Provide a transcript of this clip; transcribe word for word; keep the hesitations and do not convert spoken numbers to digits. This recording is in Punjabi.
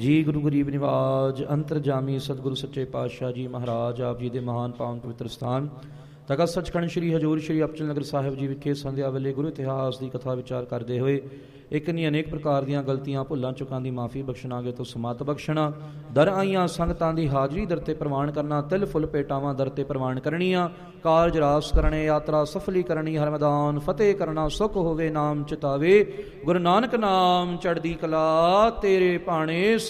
ਜੀ ਗੁਰੂ ਗਰੀਬ ਨਿਵਾਜ ਅੰਤਰਜਾਮੀ ਸਤਿਗੁਰੂ ਸੱਚੇ ਪਾਤਸ਼ਾਹ ਜੀ ਮਹਾਰਾਜ ਆਪ ਜੀ ਦੇ ਮਹਾਨ ਪਾਵਨ ਪਵਿੱਤਰ ਸਥਾਨ ਤਖਤ ਸੱਚਖੰਡ ਸ੍ਰੀ ਹਜ਼ੂਰ ਸ੍ਰੀ ਅਬਚਲ ਨਗਰ ਸਾਹਿਬ ਜੀ ਵਿਖੇ ਸੰਧਿਆ ਵੇਲੇ ਗੁਰੂ ਇਤਿਹਾਸ ਦੀ ਕਥਾ ਵਿਚਾਰ ਕਰਦੇ ਹੋਏ ਇੱਕ ਨਹੀਂ ਅਨੇਕ ਪ੍ਰਕਾਰ ਦੀਆਂ ਗਲਤੀਆਂ ਭੁੱਲਾਂ ਚੁੱਕਾਂ ਦੀ ਮਾਫੀ ਬਖਸ਼ਣਾਗੇ ਤੋਂ ਸਮਤ ਬਖਸ਼ਣਾ, ਦਰ ਆਈਆਂ ਸੰਗਤਾਂ ਦੀ ਹਾਜ਼ਰੀ ਦਰ ਤੇ ਪ੍ਰਵਾਨ ਕਰਨਾ, ਤਿਲ ਫੁੱਲ ਭੇਟਾਵਾਂ ਦਰ ਤੇ ਪ੍ਰਵਾਨ ਕਰਨੀਆਂ, ਕਾਰਜ ਰਾਸ ਕਰਨੇ, ਯਾਤਰਾ ਸਫਲੀ ਕਰਨੀ, ਹਰ ਮੈਦਾਨ ਫਤਿਹ ਕਰਨਾ, ਸੁਖ ਹੋਵੇ ਨਾਮ ਚਿਤਾਵੇ, ਗੁਰੂ ਨਾਨਕ ਨਾਮ ਚੜ੍ਹਦੀ ਕਲਾ ਤੇਰੇ ਭਾਣੇ।